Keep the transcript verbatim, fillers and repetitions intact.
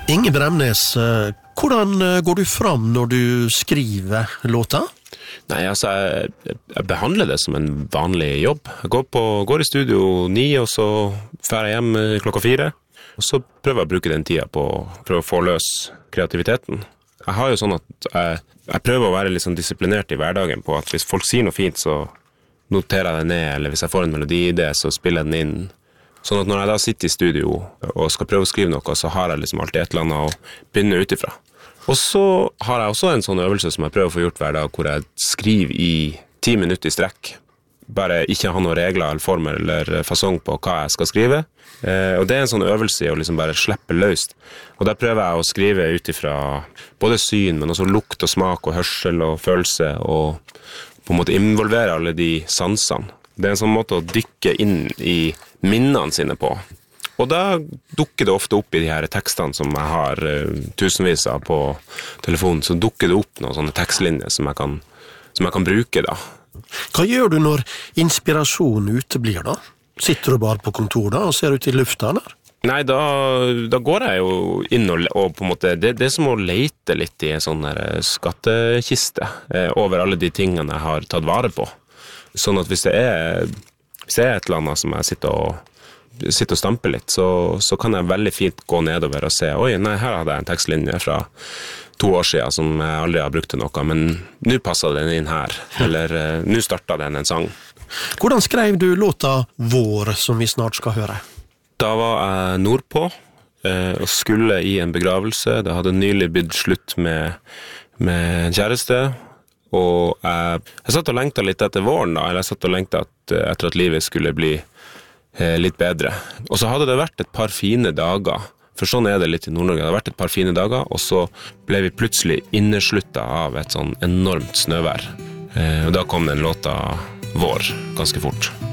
Inge Bremnes, eh, hvordan eh, går du fram når du skriver låta? Nei, altså, jeg, jeg behandler det som en vanlig jobb. Jeg går, på, går i studio ni, og så fer jeg hjem klokka fire. Og så prøver jeg å bruke den tida på å prøve å få løs kreativiteten. Jeg har jo sånn at jeg, jeg prøver å være litt sånn disiplinert i hverdagen på at hvis folk sier noe fint, så noterer jeg det ned, eller hvis jeg får en melodiidé, så spiller jeg den inn. Sånn at når jeg da sitter i studio og skal prøve å skrive noe, så har jeg liksom alltid et eller annet å begynne utifra. Og så har jeg også en sånn øvelse som jeg prøver å få gjort hver dag, hvor jeg skriver i ti minutter i strekk. Bare ikke ha noen regler eller former eller fasong på hva jeg skal skrive. Eh, og det er en sånn øvelse i å liksom bare slippe løst. Og der prøver jeg å skrive utifra både syn, men også lukt og smak og hørsel og følelse, og på en måte involvere alle de sansene. Det er en sånn måte å dykke inn i minnene sine på. Og da dukker det ofte opp i de her tekstene som jeg har uh, tusenvis av på telefonen, så dukker det opp noen sånne tekstlinjer som jeg kan, som jeg kan bruke da. Hva gjør du når inspirasjonen uteblir da? Sitter du bare på kontor da og ser ut i lufta der? Nei, da, da går jeg jo inn og, og på en måte, det, det er som å lete litt i en sånn her skattkiste eh, over alle de tingene jeg har tatt vare på. Sånn at hvis det er, hvis det er et eller annet som jeg sitter og sitter og stamper litt, så, så kan jeg veldig fint gå nedover og se, oi, nei, her hadde jeg en tekstlinje fra to år siden som jeg aldri har brukt til noe, men nå passet den inn her, eller uh, nå startet den en sang. Hvordan skrev du låta Vår, som vi snart skal høre? Da var jeg nordpå, uh, og skulle i en begravelse. Det hadde nylig blitt slutt med, med en kjæreste, og jeg, jeg satt og lengtet litt etter våren da, eller jeg satt og lengtet at, etter at livet skulle bli litt bedre. Og så hadde det vært et par fine dager, for sånn er det litt i Nord-Norge, det hadde vært et par fine dager, og så ble vi plutselig innesluttet av et sånn enormt snøvær. Og da kom den låta Vår ganske fort.